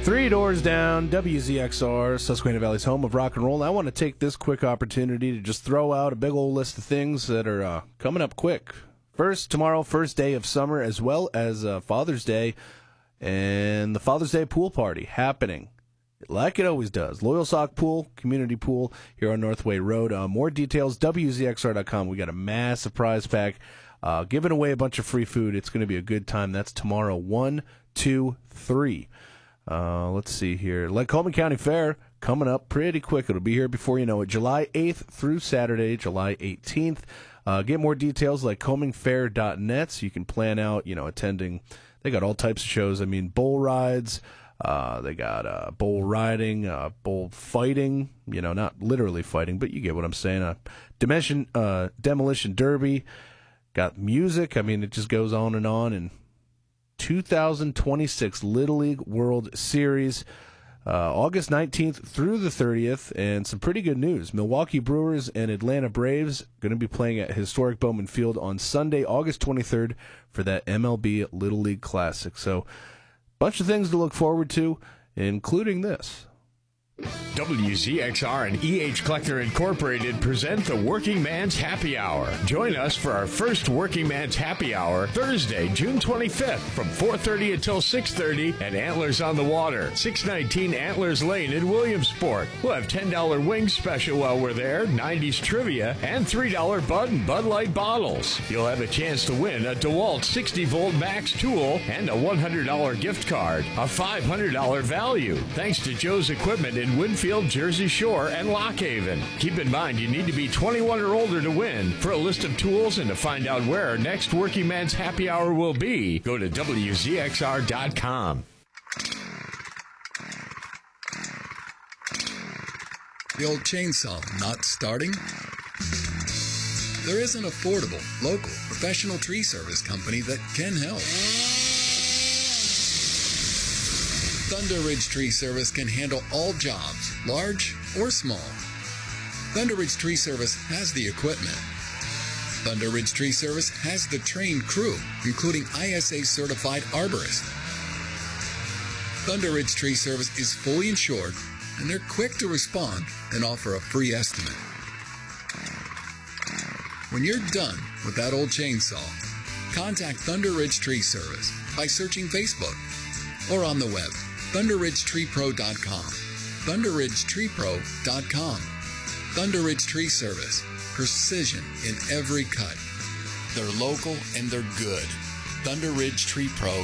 Three doors down, WZXR, Susquehanna Valley's home of rock and roll. And I want to take this quick opportunity to just throw out a big old list of things that are coming up quick. First, tomorrow, first day of summer, as well as Father's Day, and the Father's Day pool party happening like it always does. Loyal Sock Pool, community pool here on Northway Road. More details, WZXR.com. We got a massive prize pack, giving away a bunch of free food. It's going to be a good time. That's tomorrow, 1, 2, 3. Let's see here. Lycoming County Fair coming up pretty quick. It'll be here before you know it. July 8th through Saturday, July 18th. Get more details like lycomingfair.net so you can plan out, attending. They got all types of shows. I mean, bull rides. They got bull riding, bull fighting, not literally fighting, but you get what I'm saying. Demolition derby. Got music. I mean, it just goes on. And 2026 Little League World Series, August 19th through the 30th, and some pretty good news. Milwaukee Brewers and Atlanta Braves going to be playing at historic Bowman Field on Sunday, August 23rd for that MLB Little League Classic. So, bunch of things to look forward to, including this. WZXR and E.H. Kleckner Incorporated present the Working Man's Happy Hour. Join us for our first Working Man's Happy Hour, Thursday, June 25th from 4:30 until 6:30 at Antlers on the Water, 619 Antlers Lane in Williamsport. We'll have $10 wings special while we're there, 90s trivia, and $3 Bud and Bud Light bottles. You'll have a chance to win a DeWalt 60-volt Max tool and a $100 gift card, a $500 value, thanks to Joe's Equipment in Winfield, Jersey Shore, and Lock Haven. Keep in mind, you need to be 21 or older to win. For a list of tools and to find out where our next Working Man's Happy Hour will be, go to WZXR.com. The old chainsaw not starting? There is an affordable, local, professional tree service company that can help. Thunder Ridge Tree Service can handle all jobs, large or small. Thunder Ridge Tree Service has the equipment. Thunder Ridge Tree Service has the trained crew, including ISA certified arborists. Thunder Ridge Tree Service is fully insured, and they're quick to respond and offer a free estimate. When you're done with that old chainsaw, contact Thunder Ridge Tree Service by searching Facebook or on the web. ThunderRidgeTreePro.com. ThunderRidgeTreePro.com. Thunder Ridge Tree Service. Precision in every cut. They're local and they're good. ThunderRidgeTreePro.com.